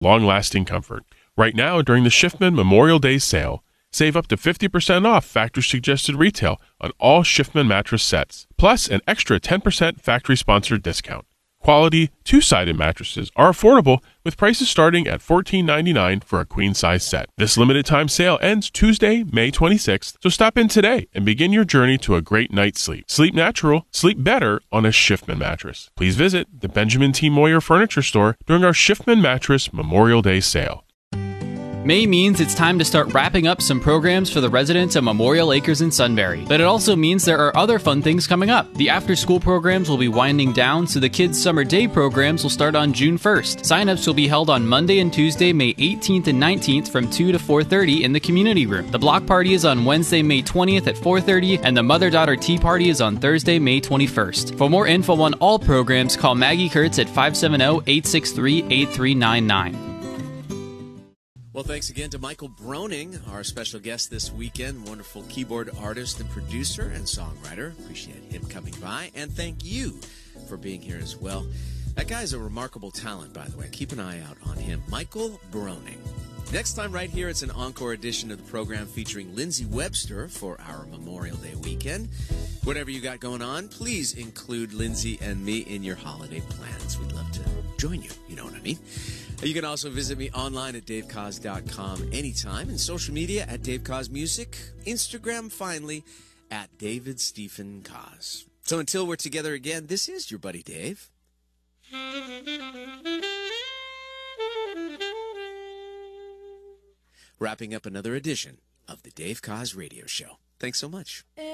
long-lasting comfort. Right now, during the Schiffman Memorial Day sale, save up to 50% off factory-suggested retail on all Schiffman mattress sets, plus an extra 10% factory-sponsored discount. Quality, two-sided mattresses are affordable with prices starting at $14.99 for a queen-size set. This limited-time sale ends Tuesday, May 26th, so stop in today and begin your journey to a great night's sleep. Sleep natural, sleep better on a Schiffman mattress. Please visit the Benjamin T. Moyer Furniture Store during our Schiffman Mattress Memorial Day sale. May means it's time to start wrapping up some programs for the residents of Memorial Acres and Sunbury. But it also means there are other fun things coming up. The after-school programs will be winding down, so the kids' summer day programs will start on June 1st. Sign-ups will be held on Monday and Tuesday, May 18th and 19th from 2 to 4:30 in the community room. The block party is on Wednesday, May 20th at 4:30, and the mother-daughter tea party is on Thursday, May 21st. For more info on all programs, call Maggie Kurtz at 570-863-8399. Well, thanks again to Michael Broning, our special guest this weekend, wonderful keyboard artist and producer and songwriter. Appreciate him coming by, and thank you for being here as well. That guy's a remarkable talent, by the way. Keep an eye out on him. Michael Broning. Next time right here, it's an encore edition of the program featuring Lindsay Webster for our Memorial Day weekend. Whatever you got going on, please include Lindsay and me in your holiday plans. We'd love to join you, you know what I mean. You can also visit me online at davecause.com anytime, and social media at Dave Cause Music, Instagram finally at David Stephen Cause. So until we're together again, this is your buddy Dave. Wrapping up another edition of the Dave Cause Radio Show. Thanks so much.